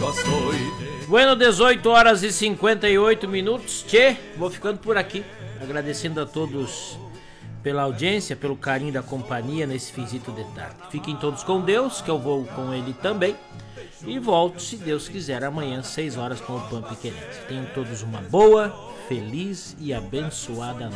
Bueno, 18 horas e 58 minutos. Tchê, vou ficando por aqui. Agradecendo a todos pela audiência, pelo carinho da companhia nesse finzito de tarde. Fiquem todos com Deus, que eu vou com ele também. E volto, se Deus quiser, amanhã, 6 horas com o Pampa e Querência. Tenham todos uma boa, feliz e abençoada noite.